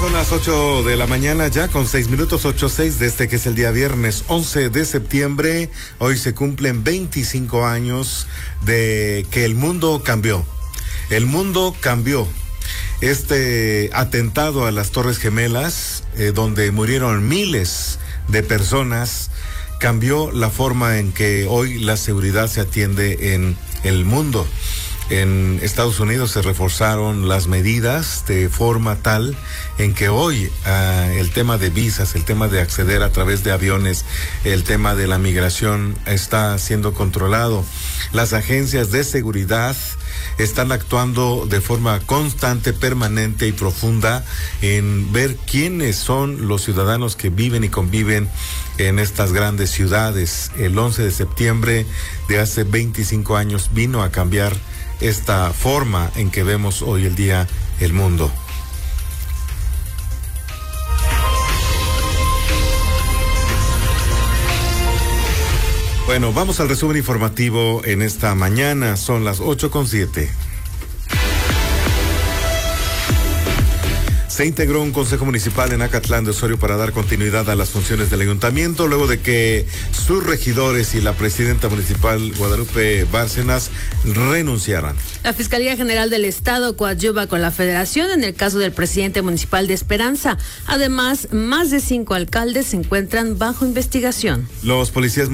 Son las 8 de la mañana ya con 6 minutos, 8:06 de este que es el día viernes 11 de septiembre. Hoy se cumplen 25 años de que el mundo cambió. El mundo cambió. Este atentado a las Torres Gemelas, donde murieron miles de personas, cambió la forma en que hoy la seguridad se atiende en el mundo. En Estados Unidos se reforzaron las medidas de forma tal en que hoy el tema de visas, el tema de acceder a través de aviones, el tema de la migración está siendo controlado. Las agencias de seguridad están actuando de forma constante, permanente y profunda en ver quiénes son los ciudadanos que viven y conviven en estas grandes ciudades. El 11 de septiembre de hace 25 años vino a cambiar esta forma en que vemos hoy el día el mundo. Bueno, vamos al resumen informativo en esta mañana. Son las 8:07. Se integró un consejo municipal en Acatlán de Osorio para dar continuidad a las funciones del ayuntamiento, luego de que sus regidores y la presidenta municipal, Guadalupe Bárcenas, renunciaran. La Fiscalía General del Estado coadyuva con la Federación en el caso del presidente municipal de Esperanza. Además, más de 5 alcaldes se encuentran bajo investigación. Los policías